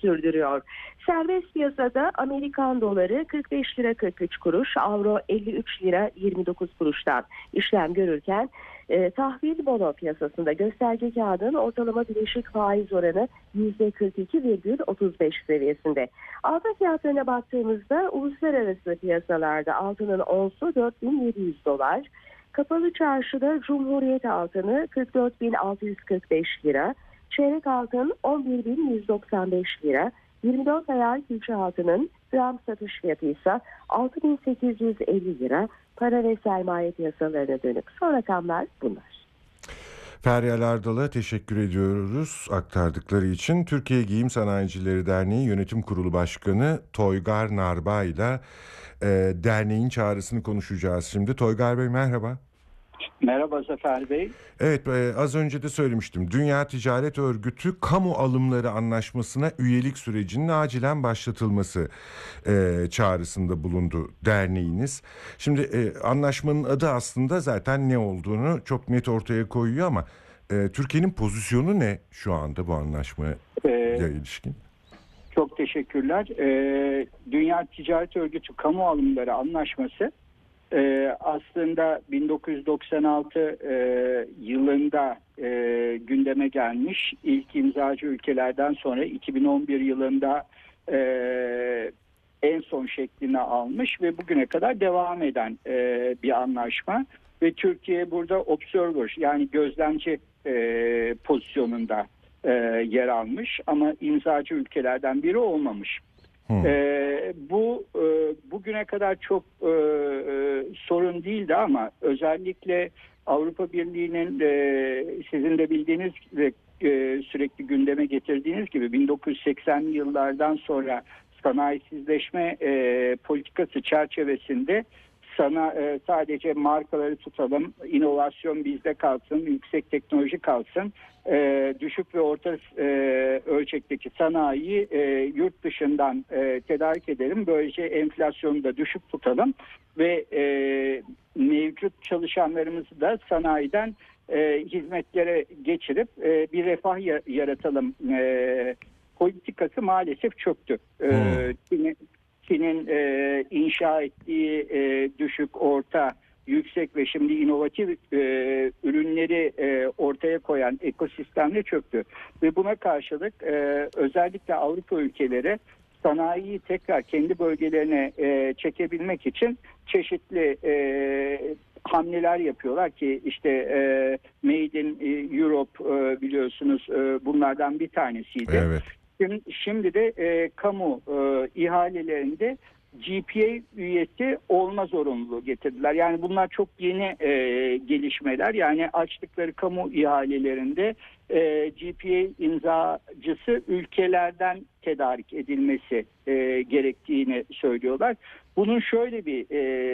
sürdürüyor. Serbest piyasada Amerikan doları 45 lira 43 kuruş, avro 53 lira 29 kuruştan işlem görürken tahvil bono piyasasında gösterge kağıdın ortalama bileşik faiz oranı %42,35 seviyesinde. Altın fiyatlarına baktığımızda uluslararası piyasalarda altının onsu 4700 dolar, kapalı çarşıda Cumhuriyet altını 44.645 lira, çeyrek altın 11.195 lira, 24 ayar külçe altının gram satış fiyatı ise 6.850 lira. Para ve sermaye piyasalarına dönük son rakamlar bunlar. Feryal Ardal'a teşekkür ediyoruz aktardıkları için. Türkiye Giyim Sanayicileri Derneği Yönetim Kurulu Başkanı Toygar Narbay ile derneğin çağrısını konuşacağız şimdi. Toygar Bey merhaba. Merhaba Zafer Bey. Evet, az önce de söylemiştim. Dünya Ticaret Örgütü kamu alımları anlaşmasına üyelik sürecinin acilen başlatılması çağrısında bulundu derneğiniz. Şimdi anlaşmanın adı aslında zaten ne olduğunu çok net ortaya koyuyor ama Türkiye'nin pozisyonu ne şu anda bu anlaşmaya ilişkin? Çok teşekkürler. Dünya Ticaret Örgütü kamu alımları anlaşması aslında 1996 yılında gündeme gelmiş. İlk imzacı ülkelerden sonra 2011 yılında en son şeklini almış ve bugüne kadar devam eden bir anlaşma. Ve Türkiye burada observer yani gözlemci pozisyonunda yer almış ama imzacı ülkelerden biri olmamış. Bu bugüne kadar çok sorun değildi ama özellikle Avrupa Birliği'nin sizin de bildiğiniz ve sürekli gündeme getirdiğiniz gibi 1980'li yıllardan sonra sanayisizleşme politikası çerçevesinde sadece markaları tutalım, inovasyon bizde kalsın, yüksek teknoloji kalsın, düşük ve orta ölçekteki sanayiyi yurt dışından tedarik edelim. Böylece enflasyonu da düşük tutalım ve mevcut çalışanlarımızı da sanayiden hizmetlere geçirip bir refah yaratalım politikası maalesef çöktü. Çin'in inşa ettiği düşük, orta, yüksek ve şimdi inovatif ürünleri ortaya koyan ekosistemle çöktü. Ve buna karşılık özellikle Avrupa ülkeleri sanayiyi tekrar kendi bölgelerine çekebilmek için çeşitli hamleler yapıyorlar ki işte Made in Europe biliyorsunuz bunlardan bir tanesiydi. Evet. Şimdi de kamu ihalelerinde GPA üyesi olma zorunluluğu getirdiler. Yani bunlar çok yeni gelişmeler. Yani açtıkları kamu ihalelerinde GPA imzacısı ülkelerden tedarik edilmesi gerektiğini söylüyorlar. Bunun şöyle bir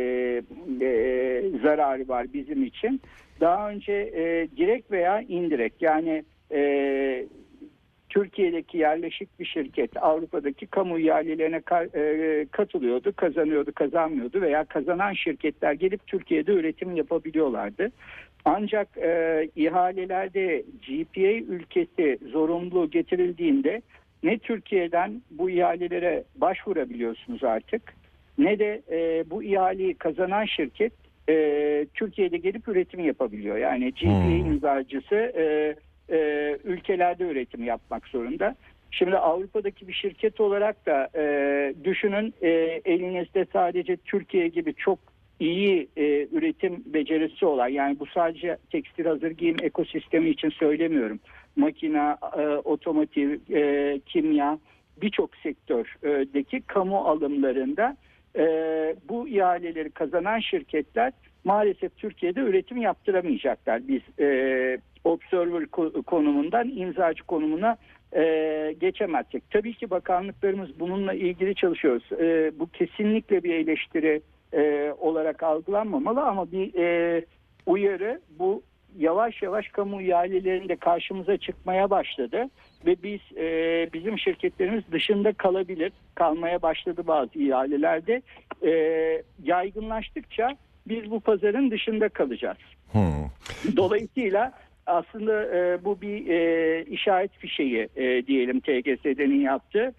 zararı var bizim için. Daha önce direkt veya indirekt yani Türkiye'deki yerleşik bir şirket Avrupa'daki kamu ihalelerine katılıyordu, kazanıyordu, kazanmıyordu veya kazanan şirketler gelip Türkiye'de üretim yapabiliyorlardı. Ancak ihalelerde GPA ülkesi zorunluluğu getirildiğinde ne Türkiye'den bu ihalelere başvurabiliyorsunuz artık ne de bu ihaleyi kazanan şirket Türkiye'de gelip üretim yapabiliyor. Yani GPA imzacısı ülkelerde üretim yapmak zorunda. Şimdi Avrupa'daki bir şirket olarak da düşünün elinizde sadece Türkiye gibi çok iyi üretim becerisi olan yani bu sadece tekstil hazır giyim ekosistemi için söylemiyorum. Makina, otomotiv, kimya birçok sektördeki kamu alımlarında bu ihaleleri kazanan şirketler maalesef Türkiye'de üretim yaptıramayacaklar. Biz observer konumundan imzacı konumuna geçemezsek. Tabii ki bakanlıklarımız bununla ilgili çalışıyoruz. Bu kesinlikle bir eleştiri olarak algılanmamalı ama bir uyarı. Bu yavaş yavaş kamu ihalelerinde karşımıza çıkmaya başladı ve bizim şirketlerimiz dışında kalmaya başladı bazı ihalelerde. Yaygınlaştıkça biz bu pazarın dışında kalacağız. Dolayısıyla aslında bu bir işaret fişeği diyelim TGS'nin yaptığı.